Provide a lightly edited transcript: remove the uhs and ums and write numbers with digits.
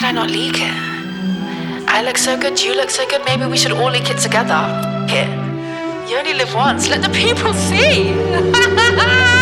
I not leak it? I look so good, you look so good, maybe we should all leak it together. Here. You only live once, let the people see!